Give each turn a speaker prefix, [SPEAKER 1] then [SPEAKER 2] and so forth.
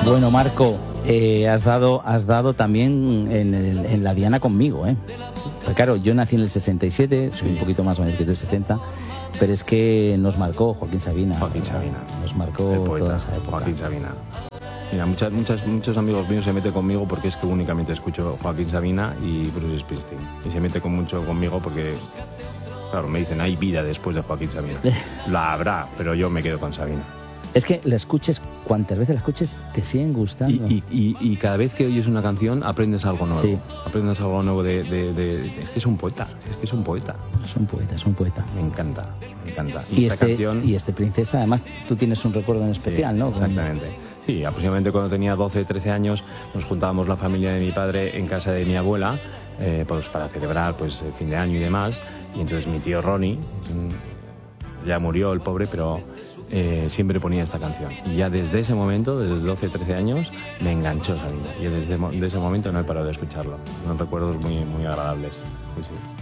[SPEAKER 1] Bueno, Marco, has dado también en la diana conmigo, ¿eh? Pues claro, yo nací en el 67, soy un poquito más mayor que el 70, pero es que nos marcó Joaquín Sabina.
[SPEAKER 2] Joaquín Sabina.
[SPEAKER 1] Nos marcó
[SPEAKER 2] el poeta,
[SPEAKER 1] toda esa época.
[SPEAKER 2] Joaquín Sabina. Mira, muchos amigos míos se meten conmigo porque es que únicamente escucho Joaquín Sabina y Bruce Springsteen. Y se mete mucho conmigo porque, claro, me dicen, hay vida después de Joaquín Sabina. La habrá, pero yo me quedo con Sabina.
[SPEAKER 1] Es que la escuches, cuantas veces la escuches, te siguen gustando.
[SPEAKER 2] Y cada vez que oyes una canción aprendes algo nuevo.
[SPEAKER 1] Sí.
[SPEAKER 2] Aprendes algo nuevo es que es un poeta, Es un poeta.
[SPEAKER 1] Es un poeta.
[SPEAKER 2] Me encanta.
[SPEAKER 1] Y este Princesa, además tú tienes un recuerdo en especial,
[SPEAKER 2] sí,
[SPEAKER 1] ¿no?
[SPEAKER 2] Exactamente. Sí, aproximadamente cuando tenía 12, 13 años nos juntábamos la familia de mi padre en casa de mi abuela pues para celebrar pues el fin de año y demás. Y entonces mi tío Ronnie, ya murió el pobre, pero siempre ponía esta canción. Y ya desde ese momento, desde 12, 13 años, me enganchó Sabina. Y desde ese momento no he parado de escucharlo. Son recuerdos muy, muy agradables. Sí, sí.